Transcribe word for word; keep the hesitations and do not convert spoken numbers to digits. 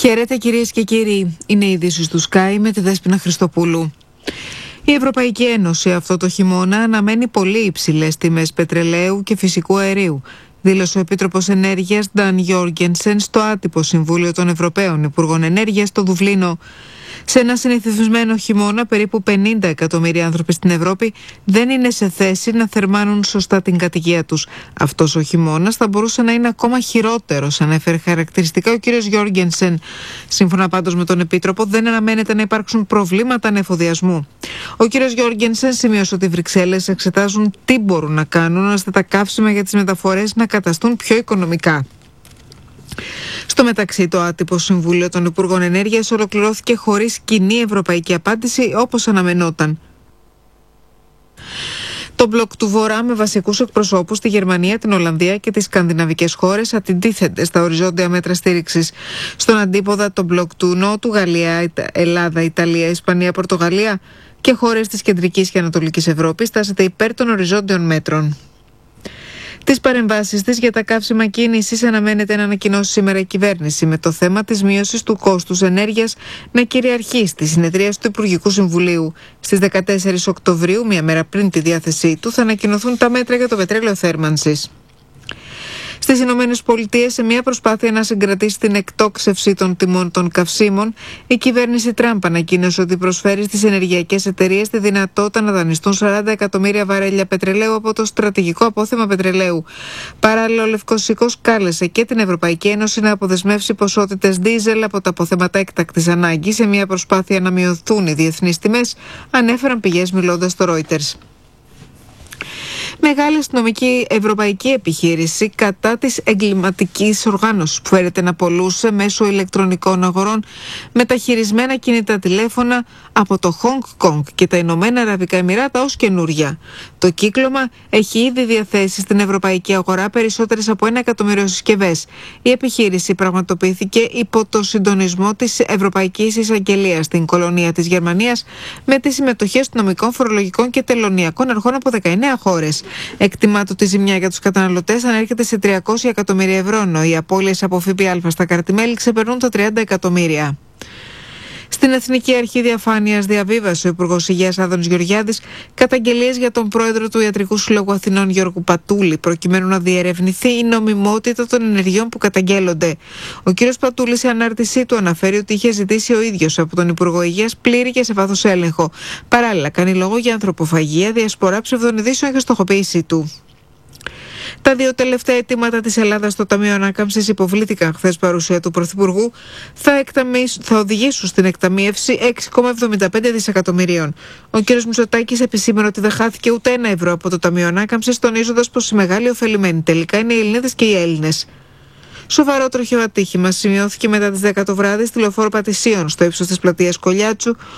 Χαίρετε κυρίες και κύριοι, είναι οι ειδήσεις του Sky με τη Δέσποινα Χριστοπούλου. Η Ευρωπαϊκή Ένωση αυτό το χειμώνα αναμένει πολύ υψηλές τιμές πετρελαίου και φυσικού αερίου, δήλωσε ο Επίτροπος Ενέργειας Νταν Γιόργενσεν στο άτυπο Συμβούλιο των Ευρωπαίων Υπουργών Ενέργειας στο Δουβλίνο. Σε ένα συνηθισμένο χειμώνα, περίπου πενήντα εκατομμύρια άνθρωποι στην Ευρώπη δεν είναι σε θέση να θερμάνουν σωστά την κατοικία τους. Αυτός ο χειμώνας θα μπορούσε να είναι ακόμα χειρότερος, ανέφερε χαρακτηριστικά ο κ. Γιόργενσεν. Σύμφωνα πάντως με τον Επίτροπο, δεν αναμένεται να υπάρξουν προβλήματα ανεφοδιασμού. Ο κ. Γιόργενσεν σημείωσε ότι οι Βρυξέλλες εξετάζουν τι μπορούν να κάνουν ώστε τα καύσιμα για τις μεταφορές να καταστούν πιο οικονομικά. Στο μεταξύ, το άτυπο Συμβούλιο των Υπουργών Ενέργειας ολοκληρώθηκε χωρίς κοινή ευρωπαϊκή απάντηση, όπως αναμενόταν. Το μπλοκ του Βορρά, με βασικούς εκπροσώπους τη Γερμανία, την Ολλανδία και τις σκανδιναβικές χώρες, αντιτίθενται στα οριζόντια μέτρα στήριξης. Στον αντίποδα, το μπλοκ του Νότου, Γαλλία, Ελλάδα, Ιταλία, Ισπανία, Πορτογαλία και χώρες της κεντρικής και ανατολικής Ευρώπης τάσσεται υπέρ των οριζόντιων μέτρων. Τις παρεμβάσεις της για τα καύσιμα κίνησης αναμένεται να ανακοινώσει σήμερα η κυβέρνηση, με το θέμα της μείωσης του κόστους ενέργειας να κυριαρχεί στη συνεδρίαση του Υπουργικού Συμβουλίου. Στις δεκατέσσερις Οκτωβρίου, μία μέρα πριν τη διάθεσή του, θα ανακοινωθούν τα μέτρα για το πετρέλαιο θέρμανσης. Στις Ηνωμένες Πολιτείες, σε μια προσπάθεια να συγκρατήσει την εκτόξευση των τιμών των καυσίμων, η κυβέρνηση Τραμπ ανακοίνωσε ότι προσφέρει στις ενεργειακές εταιρείες τη δυνατότητα να δανειστούν σαράντα εκατομμύρια βαρέλια πετρελαίου από το στρατηγικό απόθεμα πετρελαίου. Παράλληλα, ο Λευκός Οίκος κάλεσε και την Ευρωπαϊκή Ένωση να αποδεσμεύσει ποσότητες ντίζελ από τα αποθέματα έκτακτης ανάγκης σε μια προσπάθεια να μειωθούν οι διεθνείς τιμές, ανέφεραν πηγές μιλώντας στο Reuters. Μεγάλη αστυνομική ευρωπαϊκή επιχείρηση κατά της εγκληματικής οργάνωσης που φέρεται να πωλούσε μέσω ηλεκτρονικών αγορών μεταχειρισμένα κινητά τηλέφωνα από το Χονγκ Κονγκ και τα Ηνωμένα Αραβικά Εμιράτα ως καινούρια. Το κύκλωμα έχει ήδη διαθέσει στην ευρωπαϊκή αγορά περισσότερες από ένα εκατομμύριο συσκευές. Η επιχείρηση πραγματοποιήθηκε υπό το συντονισμό της Ευρωπαϊκής Εισαγγελίας στην κολονία της Γερμανίας, με τη συμμετοχή αστυνομικών, φορολογικών και τελωνιακών αρχών από δεκαεννέα χώρες. Εκτιμάται ότι η ζημιά για τους καταναλωτές ανέρχεται σε τριακόσια εκατομμύρια ευρώ, ενώ οι απώλειες από ΦΠΑ στα κράτη-μέλη ξεπερνούν τα τριάντα εκατομμύρια. Στην Εθνική Αρχή Διαφάνειας διαβίβασε ο Υπουργός Υγείας Άδωνης Γεωργιάδης καταγγελίες για τον πρόεδρο του Ιατρικού Συλλόγου Αθηνών Γιώργο Πατούλη, προκειμένου να διερευνηθεί η νομιμότητα των ενεργειών που καταγγέλλονται. Ο κ. Πατούλης, σε ανάρτησή του, αναφέρει ότι είχε ζητήσει ο ίδιος από τον Υπουργό Υγείας πλήρη και σε βάθος έλεγχο. Παράλληλα, κάνει λόγο για ανθρωποφαγία, διασπορά ψευδών ειδήσεων και στοχοποίησή του. Τα δύο τελευταία αιτήματα της Ελλάδας στο Ταμείο Ανάκαμψης υποβλήθηκαν χθες παρουσία του Πρωθυπουργού, θα, θα οδηγήσουν στην εκταμείευση έξι κόμμα εβδομήντα πέντε δισεκατομμυρίων. Ο κ. Μητσοτάκης επισήμανε ότι δεν χάθηκε ούτε ένα ευρώ από το Ταμείο Ανάκαμψης, τονίζοντας πως οι μεγάλοι ωφελημένοι τελικά είναι οι Ελληνίδες και οι Έλληνες. Σοβαρό τροχαίο ατύχημα σημειώθηκε μετά τις δέκα το βράδυ στη λεωφόρο Πατησίων, στο ύψος της πλατείας Κολιάτσου,